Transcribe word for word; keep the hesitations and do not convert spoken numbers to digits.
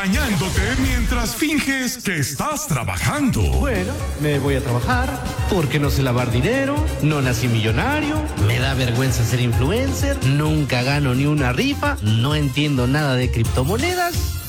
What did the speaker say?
regañándote mientras finges que estás trabajando. Bueno, me voy a trabajar porque no sé lavar dinero, no nací millonario, me da vergüenza ser influencer, nunca gano ni una rifa, no entiendo nada de criptomonedas.